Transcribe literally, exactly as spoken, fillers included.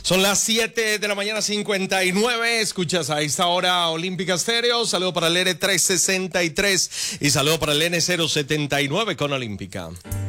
Son las siete de la mañana, cincuenta y nueve. Escuchas a esta hora Olímpica Stereo. Saludo para el N trescientos sesenta y tres y saludo para el N cero setenta y nueve con Olímpica.